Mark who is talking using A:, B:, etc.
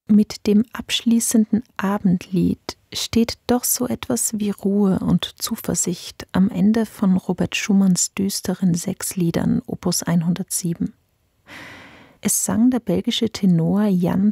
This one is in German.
A: Mit dem abschließenden Abendlied steht doch so etwas wie Ruhe und Zuversicht am Ende von Robert Schumanns düsteren 6 Liedern, Opus 107. Es sang der belgische Tenor Jan